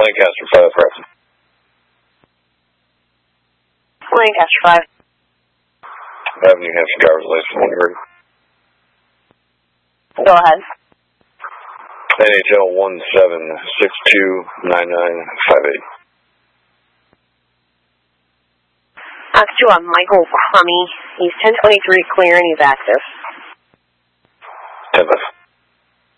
Lancaster 5, Preston. Lancaster 5. Avenue, Hampton, driver's license when you're ready. Go ahead. NHL 17629958. That's to Michael Crummy. He's 1023 clear and he's active.